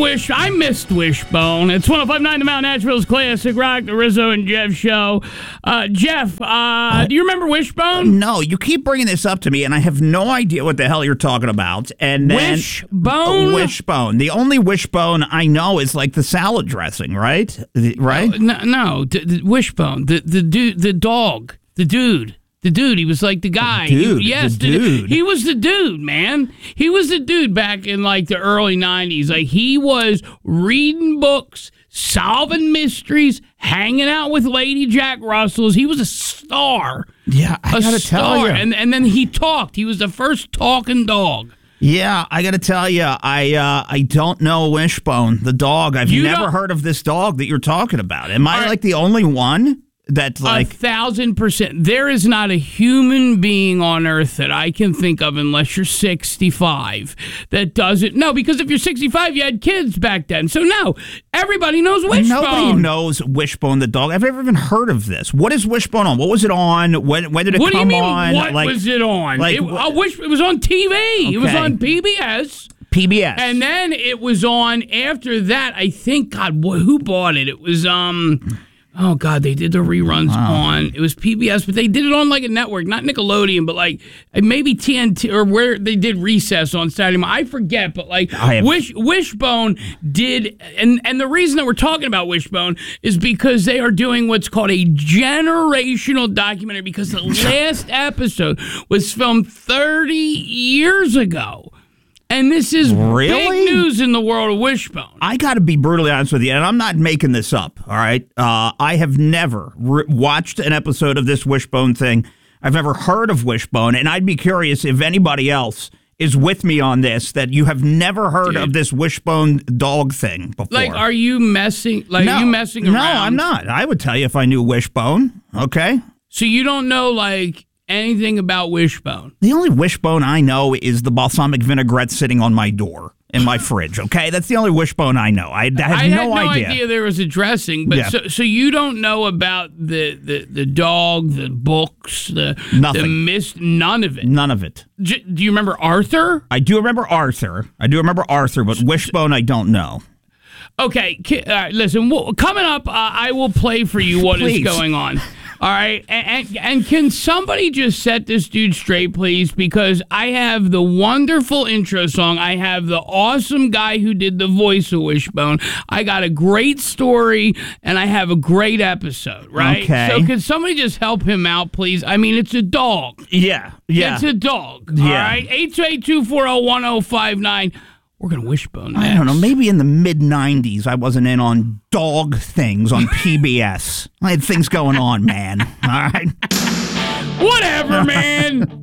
I missed Wishbone. It's 105.9 The Mount Nashville's Classic Rock, the Rizzo and Jeff show. Jeff, do you remember Wishbone? No, you keep bringing this up to me, and I have no idea what the hell you're talking about. And then, Wishbone? Wishbone. The only Wishbone I know is like the salad dressing, right? Right? No, Wishbone. The dog. The dude. The dude, he was like the guy. Dude, Yes, the dude. He was the dude, man. He was the dude back in like the early 90s. Like he was reading books, solving mysteries, hanging out with Lady Jack Russells. He was a star. Yeah, I gotta tell you. And then he talked. He was the first talking dog. Yeah, I got to tell you, I don't know Wishbone, the dog. I've never heard of this dog that you're talking about. Am I like the only one? That's like 1,000%. There is not a human being on earth that I can think of, unless you're 65, that doesn't. No, because if you're 65, you had kids back then. So no, everybody knows Wishbone. Nobody knows Wishbone the dog. I've never even heard of this. What is Wishbone on? What was it on? When did it come on? What do you mean? What was it on? It was on TV. Okay. It was on PBS. PBS. And then it was on after that. I think, God, who bought it? It was Oh, God, they did the reruns on, it was PBS, but they did it on like a network, not Nickelodeon, but like maybe TNT, or where they did Recess on Saturday morning. I forget, but like Wishbone did, and the reason that we're talking about Wishbone is because they are doing what's called a generational documentary, because the last episode was filmed 30 years ago. And this is big news in the world of Wishbone. I got to be brutally honest with you, and I'm not making this up, all right? I have never watched an episode of this Wishbone thing. I've never heard of Wishbone, and I'd be curious if anybody else is with me on this, that you have never heard of this Wishbone dog thing before. Like, are you messing, are you messing around? No, I'm not. I would tell you if I knew Wishbone, okay? So you don't know, like, anything about Wishbone? The only Wishbone I know is the balsamic vinaigrette sitting on my door in my fridge, okay? That's the only Wishbone I know. I had no idea there was a dressing, but so you don't know about the dog, the books, Nothing. None of it? None of it. Do you remember Arthur? I do remember Arthur, but Wishbone I don't know. Okay, listen, coming up, I will play for you what is going on. All right, and can somebody just set this dude straight, please? Because I have the wonderful intro song. I have the awesome guy who did the voice of Wishbone. I got a great story, and I have a great episode, right? Okay. So can somebody just help him out, please? I mean, it's a dog. Yeah. It's a dog, all right? 828-240-1059. We're going to Wishbone next. I don't know. Maybe in the mid-'90s, I wasn't in on dog things on PBS. I had things going on, man. All right? Whatever, man.